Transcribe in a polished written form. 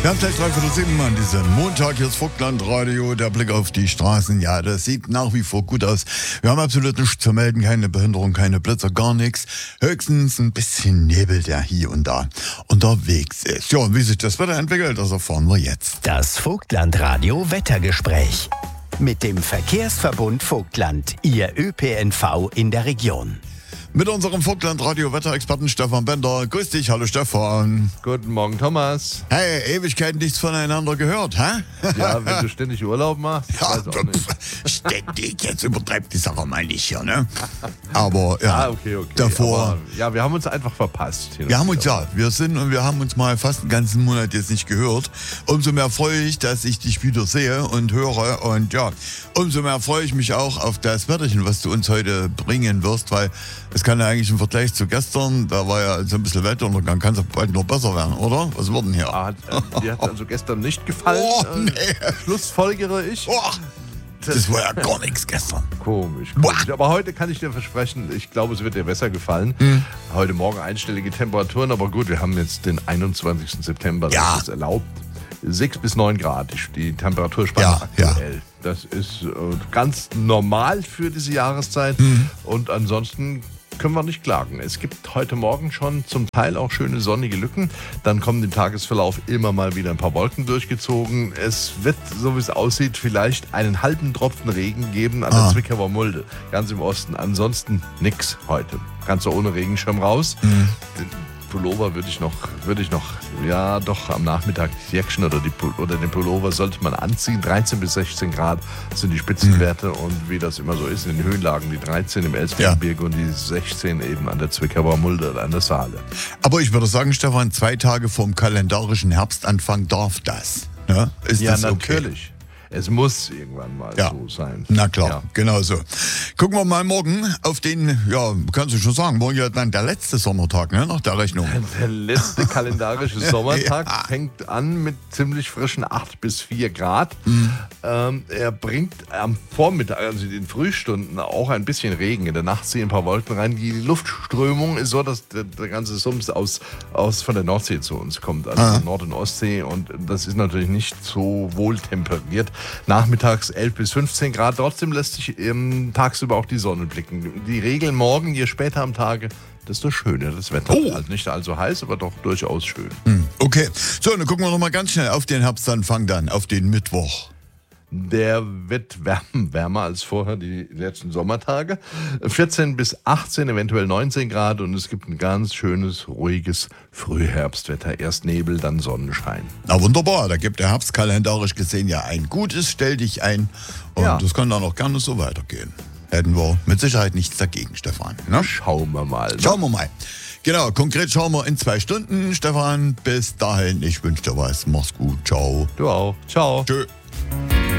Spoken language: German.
Wir haben gleich 3:07 an diesem Montag. Hier ist Vogtland-Radio. Der Blick auf die Straßen. Ja, das sieht nach wie vor gut aus. Wir haben absolut nichts zu melden. Keine Behinderung, keine Blitzer, gar nichts. Höchstens ein bisschen Nebel, der hier und da unterwegs ist. Ja, und wie sich das Wetter entwickelt, das erfahren wir jetzt. Das Vogtland-Radio Wettergespräch. Mit dem Verkehrsverbund Vogtland. Ihr ÖPNV in der Region. Mit unserem Vogtland-Radio-Wetterexperten Stefan Bender. Grüß dich, hallo Stefan. Guten Morgen, Thomas. Hey, Ewigkeiten nichts voneinander gehört, hä? Ja, wenn du ständig Urlaub machst. Ja, ständig, jetzt übertreibt die Sache mal nicht hier, ne? Aber ja, okay. davor... Aber, ja, wir haben uns einfach verpasst. Wir haben uns mal fast einen ganzen Monat jetzt nicht gehört. Umso mehr freue ich, dass ich dich wieder sehe und höre. Und ja, umso mehr freue ich mich auch auf das Wetterchen, was du uns heute bringen wirst, weil es kann ja eigentlich im Vergleich zu gestern, da war ja so ein bisschen Weltuntergang, kann es bald noch besser werden, oder? Was wird denn hier? Dir hat also gestern nicht gefallen? Oh, nee. Schlussfolgere ich. Oh, das war ja gar nichts gestern. Komisch. Aber heute kann ich dir versprechen, ich glaube, es wird dir besser gefallen. Heute Morgen einstellige Temperaturen, aber gut, wir haben jetzt den 21. September, das ist erlaubt. 6 bis 9 Grad, die Temperaturspanne aktuell. Ja. Das ist ganz normal für diese Jahreszeit und ansonsten können wir nicht klagen. Es gibt heute Morgen schon zum Teil auch schöne sonnige Lücken. Dann kommen im Tagesverlauf immer mal wieder ein paar Wolken durchgezogen. Es wird, so wie es aussieht, vielleicht einen halben Tropfen Regen geben an der Zwickauer Mulde, ganz im Osten. Ansonsten nix heute. Ganz so ohne Regenschirm raus. Den Pullover würde ich noch, ja doch, am Nachmittag die Jäckchen oder den Pullover sollte man anziehen. 13 bis 16 Grad sind die Spitzenwerte und wie das immer so ist, in den Höhenlagen die 13 im Elsflensgebirge und die 16 eben an der Zwickauer Mulde oder an der Saale. Aber ich würde sagen, Stefan, 2 Tage vorm kalendarischen Herbstanfang darf das. Ne? Ist ja, das natürlich. Okay? Es muss irgendwann mal so sein. Na klar, genau so. Gucken wir mal morgen auf den, kannst du schon sagen, morgen ja dann der letzte Sommertag, ne, nach der Rechnung. Der letzte kalendarische Sommertag fängt an mit ziemlich frischen 8 bis 4 Grad. Er bringt am Vormittag, also in den Frühstunden, auch ein bisschen Regen. In der Nacht ziehen ein paar Wolken rein. Die Luftströmung ist so, dass der ganze Sums von der Nordsee zu uns kommt, also Nord- und Ostsee. Und das ist natürlich nicht so wohltemperiert. Nachmittags 11 bis 15 Grad. Trotzdem lässt sich tagsüber auch die Sonne blicken. Die Regel morgen, je später am Tage, desto schöner das Wetter. Also nicht allzu heiß, aber doch durchaus schön. Okay, so, dann gucken wir noch mal ganz schnell auf den Herbstanfang dann, auf den Mittwoch. Der wird wärmer als vorher, die letzten Sommertage. 14 bis 18, eventuell 19 Grad und es gibt ein ganz schönes, ruhiges Frühherbstwetter. Erst Nebel, dann Sonnenschein. Na wunderbar, da gibt der Herbst kalendarisch gesehen ja ein gutes, stell dich ein und das kann dann auch gerne so weitergehen. Hätten wir mit Sicherheit nichts dagegen, Stefan. Ne? Schauen wir mal. Schauen wir mal. Genau, konkret schauen wir in 2 Stunden. Stefan, bis dahin, ich wünsche dir was. Mach's gut, ciao. Du auch. Ciao. Tschö.